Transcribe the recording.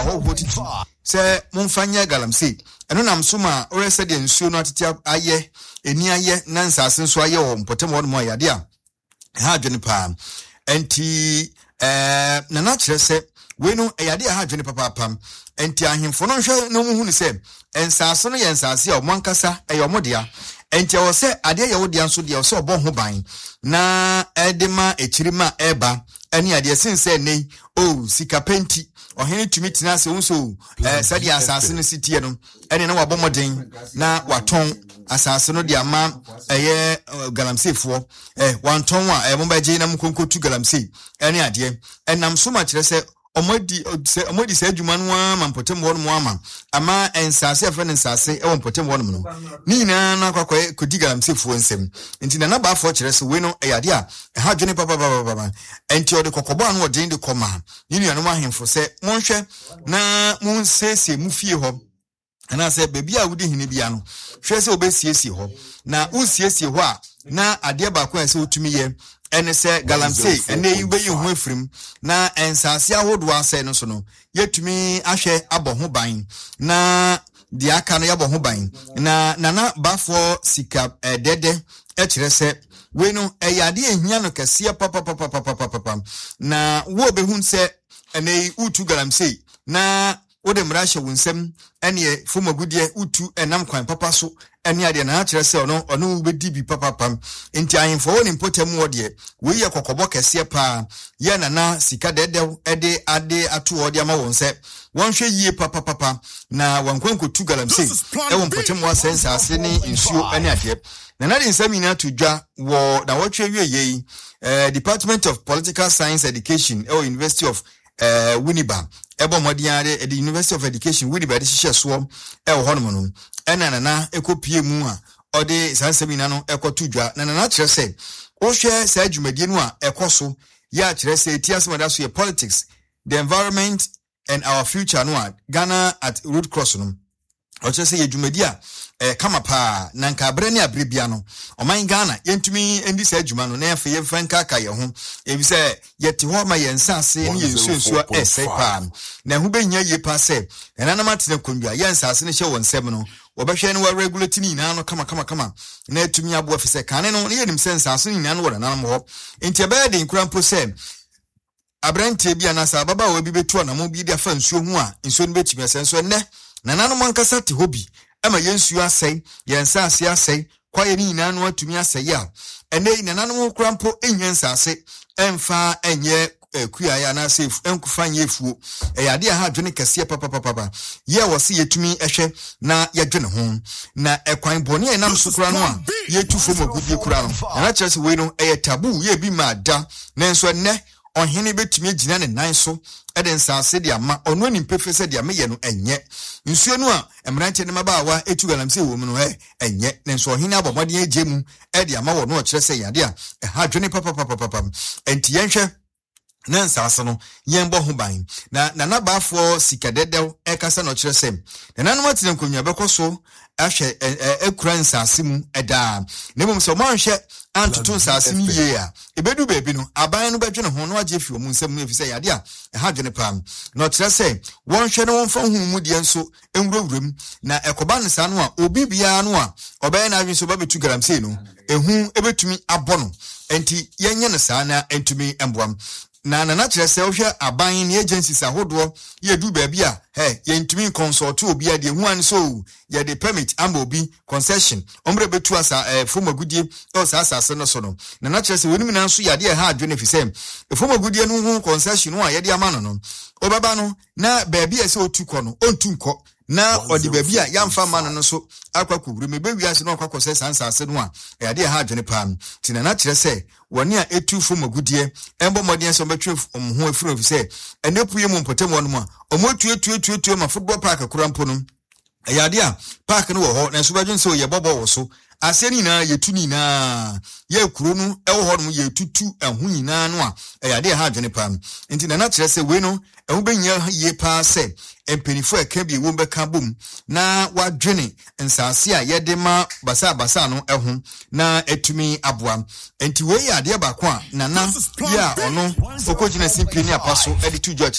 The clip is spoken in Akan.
Say Monfanya Galamsey. Eno nam suma ore said the nsuo no atete aye eni aye na nsase nso aye wo mpotem wo mo yade a ha adwene pa enti na na kire se we no yade ha adwene papa enti ahemfo no hwe no mu hunu se ensase no ye nsase a o mankasa eye omodea enti wo se ade ye wo dia nso de wo se obo ho ban na edema echirima eba eni ade sense nei o sika penti ohene tumi tina se unso sadi asase no sitie no ene na wabomoden na waton asase no de ama eye galamsefo wanton a mombaje na mkonkotu galamse ene ade enam so ma kire se omodi se adwuma no ama mpotem wo no ama ensase afa ne nsase e wo mpotem wo no ni na na kwakwa kodi galamsefo nsem nti na ba afo kire se we no eyade a ha dwene papa enti ode kokobo anu odin de koma ni nuanom ahemfo se monhwe na monsese mufie ho ana se bebi a wudi hene bia no hwe se obesiesie ho na usiesie ho a na ade ba kwa se otumi ye ene se galamsey ene yibeyi ho afrim na ensase ahodo ase no so no yetumi ahwe abɔ ho ban na di aka no yabɔ ho ban na bafo sika dede kire se we no eyade ehia no kase papa na wo behun se ene utu galamsey na wode mrashe wunsem ene fomagudie utu enam kwan papa so ene ade na akire se ono ubedi bi papa enti ahemfo woni mpotem wode we ye kokobo kase pa ye na sika dede ade atu wode ama won se wonhwe yie papa na wankwankotu galamsey e won mpotem wa sense ase ni nsuo ene ade na de nsamina to dwa wo na wotwe wie Department of Political Science Education University of Winneba ebo modiare the University of Education Winneba de hihye so honom no na ekopie mu a ode sansemina no ekoto dwa na kire se wo hwe sa adwumadie no a ekoso ya kire se tiasmada so ye politics, the environment and our future no a Ghana at Road Cross no o kire se ye adwumadi a kama pa na nka abre ne abre bia no oman Ghana yentumi endi sa adwuma no na yefa yefranka aka ye ho ebise yete ho ma yensase ne yensuo ese pa na hu benya ye pa se enana matene kondua yensase ne hye wonsem no obehwe ne wa regulate ni na no kama na etumi abo afise kane no ye nim sensase ni na no wora na mo ho enti ebe de nkurampo se abrante bia na sa baba wa bi betu na mo bi de afa nsuo hu a nsuo no betimi asenso ne na nanom ankasa te hobi ama yensu asai yensase asai kwaye ni nyina no atumi asai a ene nanom krampo enyansase emfa enye kuya ya na safe enkufa nyefuo eyade ha dwene kase papa ye wose yetumi ehwe na yedwene ho na ekwan bone enam sukura no a yetu magudie kura no na kyerese we no tabu ye bi ma da nanso ne ohene betumi agina ne nan so eden sanse de ama ono ni mpefese de ama ye no enye nsuo no a emrante ne mabawa etu galamsey wo mu no enye nanso ohene abomode agemu de ama wo no kyerese yade a ha dwene papa enti yenhwe na nsase no yembo ho ban na baafo sikadedel ekasa no kyerese na nanom atene nkonwa bekoso ahwe ekura nsase mu eda na mom so manhwe antutu nsase ni ye a ebedu bebi no aban no bedwene ho no agye fi omu nsam no efise yade a ha dwene pam no kyerese wonhwe no wonfa hu mu de nso enwurawuram na ekoba nsa no a obi bia no a obey na adwen so ba betu galamsey no ehu ebetumi abono enti yenye ne saa na entumi emboam na kyerese ohwe aban ne agencies ahodo ye du baabi a yentumi consult obi a de hu an so ye de permit ambobi concession ombre betu asa fomagudie o sa asase no so no na kyerese wonimi na so yade ha adwene fisem fomagudie no hu concession no a ye de ama no obaba no na baabi a se otu kɔ no ontu nkɔ na odi baabi a yamfa ma no so akwakuwure mebewi ase no akwakɔsɛ sansase no a yade ha adwene pam tina na kyerese woni a etu fomagudie embo modien so betwe ho afiro fisɛ enepuye mu mpotem wono mu a omotu ma football park kurampo no yade a park no wo ho na so badwen sɛ ye bɔbɔ wo so ase ni na yetu ni na ye kuro no ewo ho no ye tutu ehu nyina no a yade ha adwene pam enti na kyerese we no ehu benya ye pa se empenifo eka bi wo beka bom na wadwene nsase a yede ma basa no ehu na etumi aboa enti we yade ba ko a nana ya ono okogina simpini apaso edi tu